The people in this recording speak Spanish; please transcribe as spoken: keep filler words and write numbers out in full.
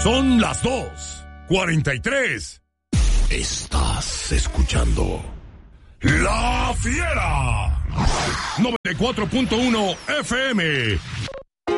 Son las dos cuarenta y tres. Estás escuchando La Fiera noventa y cuatro punto uno F M